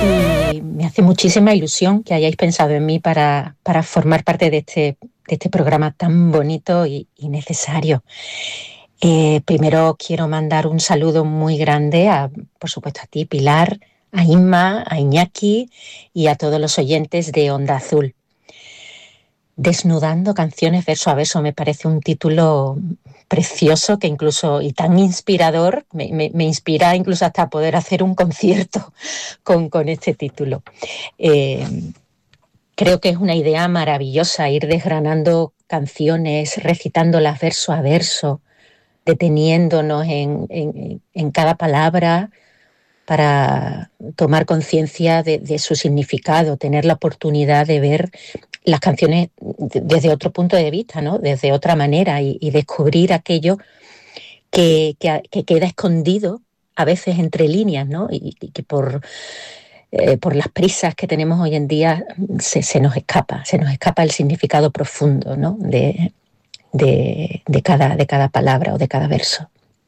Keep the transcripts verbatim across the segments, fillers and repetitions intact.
y me hace muchísima ilusión que hayáis pensado en mí para, para formar parte de este, de este programa tan bonito y, y necesario. Eh, primero quiero mandar un saludo muy grande, a, por supuesto a ti, Pilar, a Inma, a Iñaki y a todos los oyentes de Onda Azul. Desnudando canciones verso a verso me parece un título precioso que incluso y tan inspirador, me, me, me inspira incluso hasta poder hacer un concierto con, con este título. Eh, creo que es una idea maravillosa ir desgranando canciones, recitándolas verso a verso, deteniéndonos en, en, en cada palabra para tomar conciencia de, de su significado, tener la oportunidad de ver las canciones desde otro punto de vista, ¿no? Desde otra manera y, y descubrir aquello que, que, que queda escondido a veces entre líneas, ¿no? Y, y que por, eh, por las prisas que tenemos hoy en día se, se nos escapa, se nos escapa el significado profundo, ¿no? de, de, de, cada, de cada palabra o de cada verso.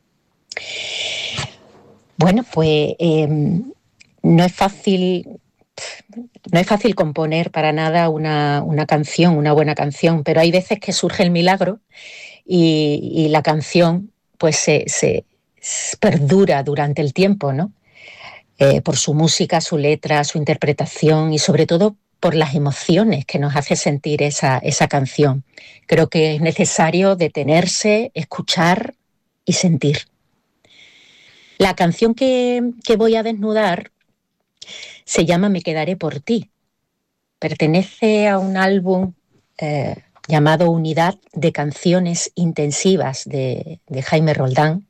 Bueno, pues eh, no es fácil, no es fácil componer para nada una, una canción, una buena canción, pero hay veces que surge el milagro y, y la canción pues se, se, se perdura durante el tiempo, ¿no? Eh, por su música, su letra, su interpretación y sobre todo por las emociones que nos hace sentir esa, esa canción. Creo que es necesario detenerse, escuchar y sentir. La canción que, que voy a desnudar se llama Me quedaré por ti. Pertenece a un álbum eh, llamado Unidad de Canciones Intensivas de, de Jaime Roldán,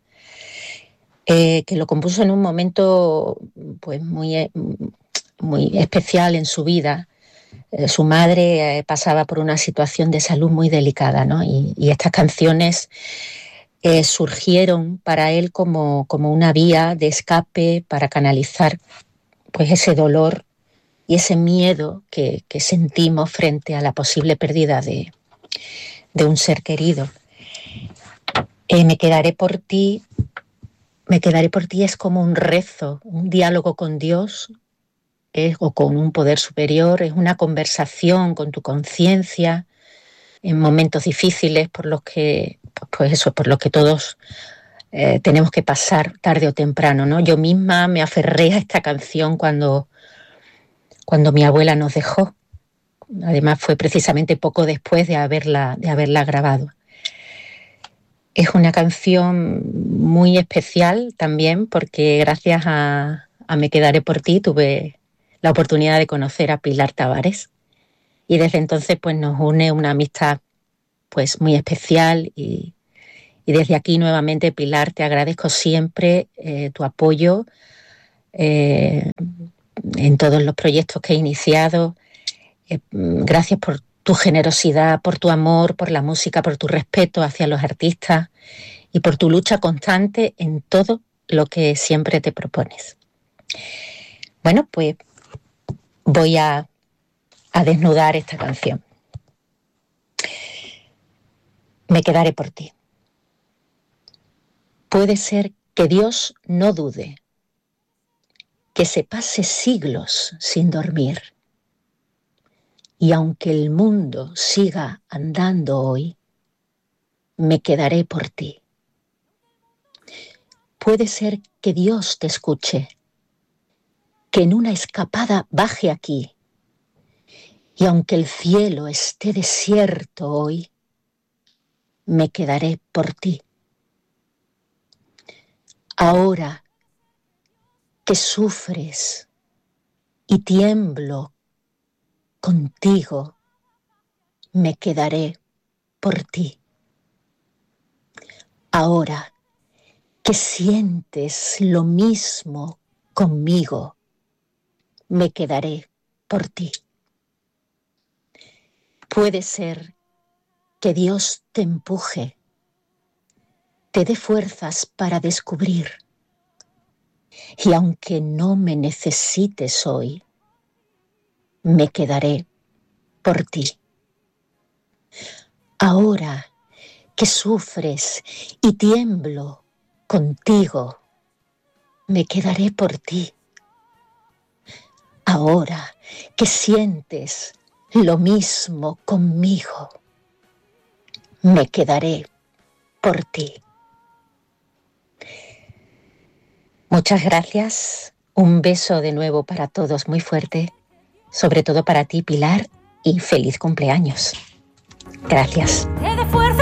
eh, que lo compuso en un momento pues, muy, muy especial en su vida. Eh, su madre eh, pasaba por una situación de salud muy delicada, ¿no? y, y estas canciones Eh, surgieron para él como, como una vía de escape para canalizar pues, ese dolor y ese miedo que, que sentimos frente a la posible pérdida de, de un ser querido. Eh, me quedaré por ti, me quedaré por ti es como un rezo, un diálogo con Dios eh, o con un poder superior, es una conversación con tu conciencia en momentos difíciles por los que, pues eso, por los que todos Eh, tenemos que pasar tarde o temprano, ¿no? Yo misma me aferré a esta canción cuando, cuando mi abuela nos dejó. Además fue precisamente poco después de haberla, de haberla grabado. Es una canción muy especial también porque gracias a, a Me quedaré por ti tuve la oportunidad de conocer a Pilar Tavares y desde entonces pues nos une una amistad pues muy especial y Y desde aquí nuevamente, Pilar, te agradezco siempre eh, tu apoyo eh, en todos los proyectos que he iniciado. Eh, gracias por tu generosidad, por tu amor, por la música, por tu respeto hacia los artistas y por tu lucha constante en todo lo que siempre te propones. Bueno, pues voy a, a desnudar esta canción. Me quedaré por ti. Puede ser que Dios no dude, que se pase siglos sin dormir. Y aunque el mundo siga andando hoy, me quedaré por ti. Puede ser que Dios te escuche, que en una escapada baje aquí. Y aunque el cielo esté desierto hoy, me quedaré por ti. Ahora que sufres y tiemblo contigo, me quedaré por ti. Ahora que sientes lo mismo conmigo, me quedaré por ti. Puede ser que Dios te empuje, te dé fuerzas para descubrir. Y aunque no me necesites hoy, me quedaré por ti. Ahora que sufres y tiemblo contigo, me quedaré por ti. ahora que sientes lo mismo conmigo, me quedaré por ti. Muchas gracias, un beso de nuevo para todos muy fuerte, sobre todo para ti, Pilar, y feliz cumpleaños. Gracias.